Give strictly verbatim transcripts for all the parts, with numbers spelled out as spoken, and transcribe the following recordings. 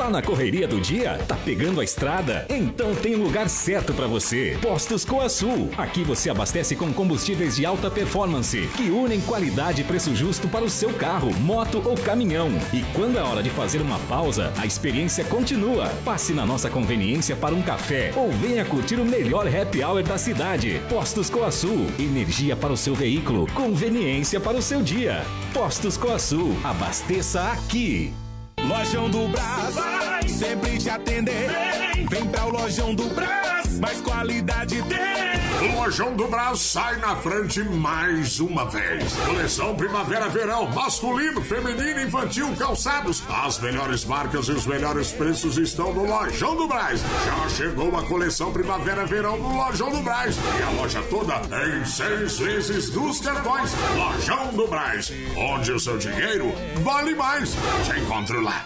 Tá na correria do dia? Tá pegando a estrada? Então tem um lugar certo para você. Postos Coasul. Aqui você abastece com combustíveis de alta performance, que unem qualidade e preço justo para o seu carro, moto ou caminhão. E quando é hora de fazer uma pausa, a experiência continua. Passe na nossa conveniência para um café ou venha curtir o melhor happy hour da cidade. Postos Coasul. Energia para o seu veículo, conveniência para o seu dia. Postos Coasul. Abasteça aqui. Lojão do Brás, vai sempre te atender. Vem, vem pra o Lojão do Brás, mais qualidade tem. O Lojão do Brás sai na frente mais uma vez. Coleção Primavera-Verão, masculino, feminino, infantil, calçados. As melhores marcas e os melhores preços estão no Lojão do Brás. Já chegou a coleção Primavera-Verão no Lojão do Brás. E a loja toda em seis vezes nos cartões. Lojão do Brás, onde o seu dinheiro vale mais. Te encontro lá.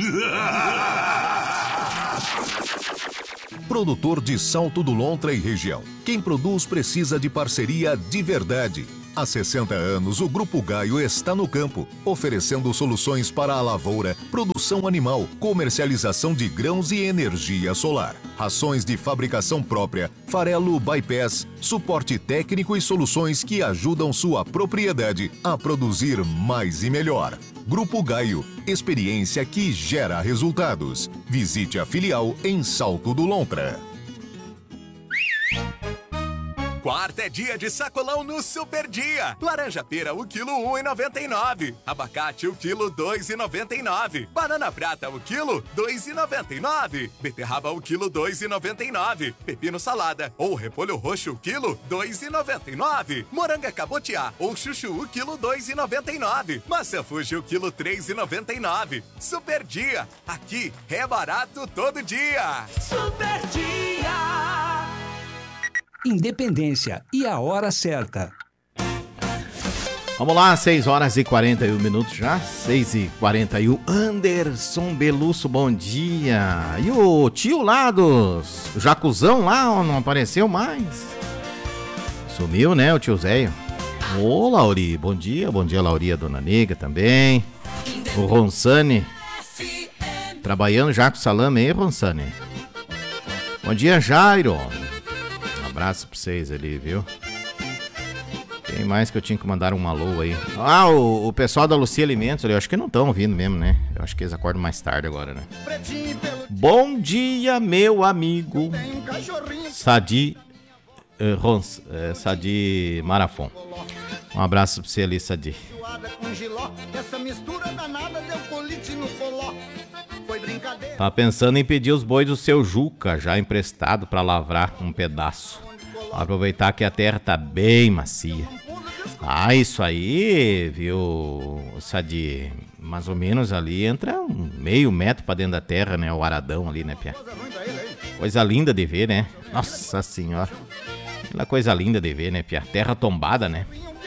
Produtor de Salto do Lontra e região. Quem produz precisa de parceria de verdade. Há sessenta anos, o Grupo Gaio está no campo, oferecendo soluções para a lavoura, produção animal, comercialização de grãos e energia solar. Rações de fabricação própria, farelo bypass, suporte técnico e soluções que ajudam sua propriedade a produzir mais e melhor. Grupo Gaio, experiência que gera resultados. Visite a filial em Salto do Lontra. Quarta é dia de sacolão no Super Dia. Laranja pera, o quilo um real e noventa e nove centavos. Abacate, o quilo dois reais e noventa e nove centavos. Banana prata, o quilo dois reais e noventa e nove centavos. Beterraba, o quilo dois reais e noventa e nove centavos. Pepino salada ou repolho roxo, o quilo dois reais e noventa e nove centavos. Moranga cabotiá ou chuchu, o quilo dois reais e noventa e nove centavos. Maçã Fuji, o quilo três reais e noventa e nove centavos. Super Dia. Aqui é barato todo dia. Super Dia. Independência e a hora certa. Vamos lá, seis horas e quarenta e um minutos já, seis e quarenta e um. Anderson Belusso, bom dia. E o tio lá dos Jacuzão lá, não apareceu mais? Sumiu, né, o tio Zéio? Ô, Lauri, bom dia, bom dia, Lauri, a dona Nega também. O Ronsane, trabalhando já com salame aí, Ronsane. Bom dia, Jairo. Abraço pra vocês ali, viu? Quem mais que eu tinha que mandar um alô aí? Ah, o, o pessoal da Lucia Alimentos ali, eu acho que não estão ouvindo mesmo, né? Eu acho que eles acordam mais tarde agora, né? Bom dia, meu amigo Sadi eh, Rons, eh, Sadi Marafon. Um abraço pra você ali, Sadi. Tá pensando em pedir os bois do seu Juca, já emprestado pra lavrar um pedaço. Aproveitar que a terra tá bem macia. Ah, isso aí, viu, Sadi? Mais ou menos ali entra um meio metro pra dentro da terra, né? O aradão ali, né, Pia? Coisa linda de ver, né? Nossa senhora. Aquela coisa linda de ver, né, Pia? Terra tombada, né?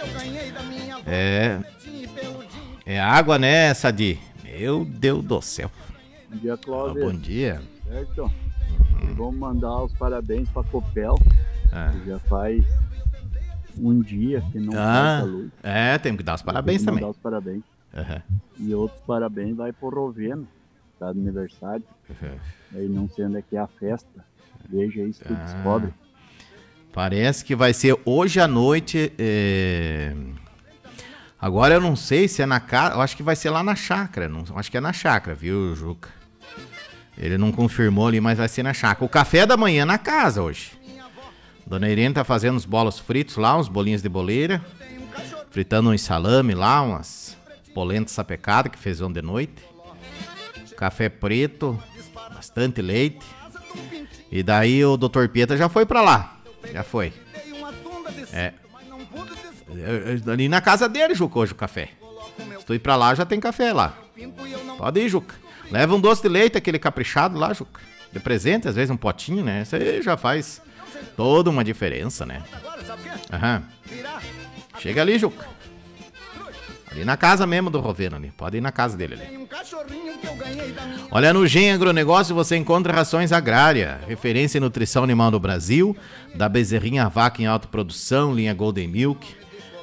É. É água, né, Sadi? Meu Deus do céu. Bom dia, Cláudio. Ah, bom dia. Certo? Uhum. Vamos mandar os parabéns para a Copel, ah. que já faz um dia que não ah. falta luz. É, temos que dar os parabéns também. Mandar os parabéns. Uhum. E outros parabéns vai pro Roveno, tá de aniversário. Uhum. Aí não sei onde é que é a festa. Veja isso que ah. descobre. Parece que vai ser hoje à noite. É... Agora eu não sei se é na casa. Eu acho que vai ser lá na chácara. Não, acho que é na chácara, viu, Juca? Ele não confirmou ali, mas vai ser na chácara. O café da manhã na casa hoje. Dona Irene tá fazendo uns bolos fritos lá, uns bolinhos de boleira. Fritando uns salame lá, umas polentas sapecadas que fez ontem de noite. Café preto, bastante leite. E daí o doutor Pieta já foi pra lá. Já foi. É. Ali na casa dele, Juca, hoje o café. Se tu ir pra lá, já tem café lá. Pode ir, Juca. Leva um doce de leite, aquele caprichado lá, Juca. De presente, às vezes um potinho, né? Isso aí já faz toda uma diferença, né? Aham. Chega ali, Juca. Ali na casa mesmo do Roveno ali. Pode ir na casa dele ali. Olha, no Gen Agronegócio você encontra rações agrárias, referência em nutrição animal no Brasil, da bezerrinha a vaca em alta produção, linha Golden Milk,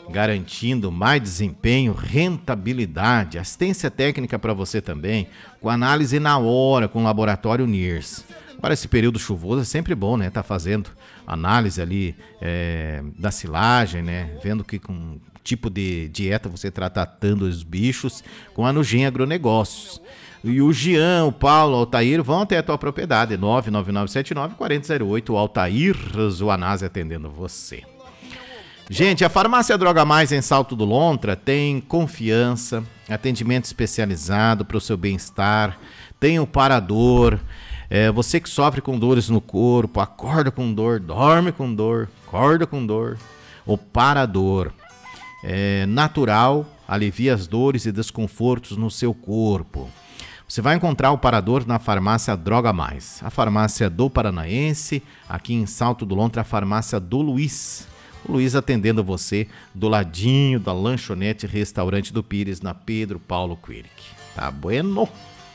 garantindo mais desempenho, rentabilidade, assistência técnica para você também, com análise na hora, com o laboratório N I R S. Agora, esse período chuvoso é sempre bom, né? Tá fazendo análise ali é, da silagem, né? Vendo que com tipo de dieta você está tratando os bichos com a Nugem Agronegócios. E o Jean, o Paulo, o Altair vão até a tua propriedade, nove nove nove sete nove quatro zero zero oito, o Altair Zuanazzi atendendo você. Gente, a Farmácia Droga Mais em Salto do Lontra tem confiança, atendimento especializado para o seu bem-estar, tem o parador, é, você que sofre com dores no corpo, acorda com dor, dorme com dor, acorda com dor, o parador é natural, alivia as dores e desconfortos no seu corpo. Você vai encontrar o parador na Farmácia Droga Mais, a farmácia do Paranaense, aqui em Salto do Lontra, a farmácia do Luiz. O Luiz atendendo você do ladinho da lanchonete Restaurante do Pires, na Pedro Paulo Quirik. Tá bueno?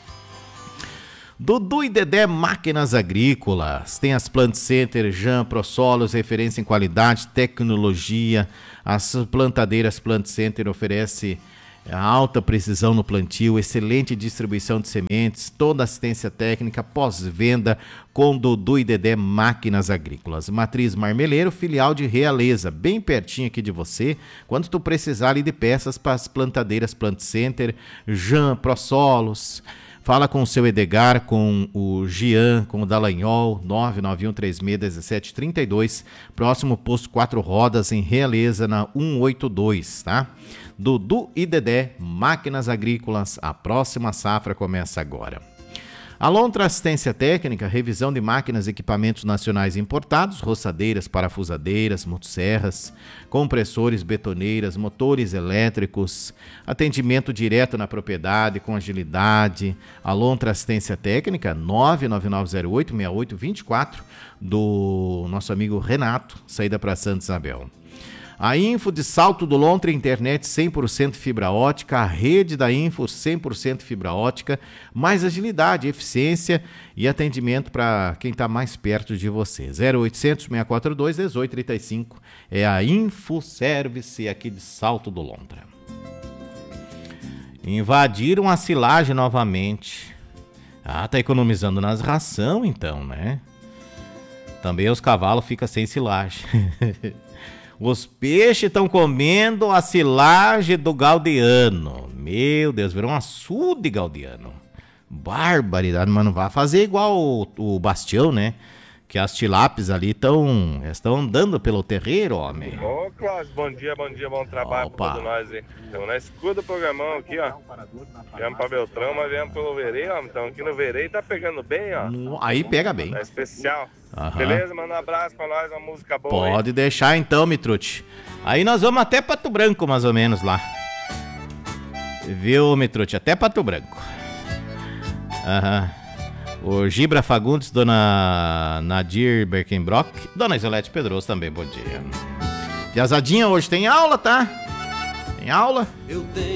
Dudu e Dedé Máquinas Agrícolas. Tem as Plant Center, Jean, ProSolos, referência em qualidade, tecnologia. As plantadeiras Plant Center oferece alta precisão no plantio, excelente distribuição de sementes, toda assistência técnica, pós-venda com Dudu e Dedé Máquinas Agrícolas. Matriz Marmeleiro, filial de Realeza, bem pertinho aqui de você. Quando tu precisar ali de peças para as plantadeiras Plant Center, Jean, ProSolos. Fala com o seu Edgar, com o Gian, com o Dallagnol, nove nove um três seis um sete três dois, próximo posto Quatro Rodas em Realeza, na cento e oitenta e dois, tá? Dudu e Dedé, Máquinas Agrícolas, a próxima safra começa agora. A Lontra Assistência Técnica, revisão de máquinas e equipamentos nacionais importados, roçadeiras, parafusadeiras, motosserras, compressores, betoneiras, motores elétricos, atendimento direto na propriedade com agilidade. A Lontra Assistência Técnica, nove nove nove zero oito seis oito dois quatro, do nosso amigo Renato, saída para Santa Isabel. A Info de Salto do Lontra, internet cem por cento fibra ótica, a rede da Info cem por cento fibra ótica, mais agilidade, eficiência e atendimento para quem está mais perto de você. zero oitocentos, seis quatro dois, um oito três cinco é a Info Service aqui de Salto do Lontra. Invadiram a silagem novamente. Ah, tá economizando nas ração então, né? Também os cavalos ficam sem silagem. Os peixes estão comendo a silagem do Gaudiano. Meu Deus, virou um açude Gaudiano. Barbaridade, mas não vai fazer igual o, o Bastião, né? Que as tilápias ali estão estão andando pelo terreiro, homem. Ô, Cláudio, bom dia, bom dia, bom trabalho pra todos nós aí. Estamos na escuta do programão aqui, ó. Viemos pra Beltrão, mas viemos pelo Verei, ó. Então aqui no Verei tá pegando bem, ó. Aí pega bem. Tá especial. Aham. Beleza? Manda um abraço pra nós, uma música boa. Pode aí. deixar então, Mitrute. Aí nós vamos até Pato Branco, mais ou menos, lá. Viu, Mitrute? Até Pato Branco. Aham. O Gibra Fagundes, Dona Nadir Berkenbrock, Dona Isolete Pedroso também, bom dia. Piazadinha, hoje tem aula, tá? Tem aula? Eu tenho